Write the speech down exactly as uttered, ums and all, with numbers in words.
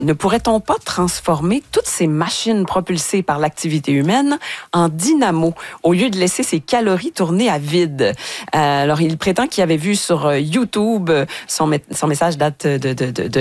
ne pourrait-on pas transformer toutes ces machines propulsées par l'activité humaine en dynamo au lieu de laisser ces calories tourner à vide? Euh, alors, il prétend qu'il avait vu sur YouTube, son, son message date de, de, de, de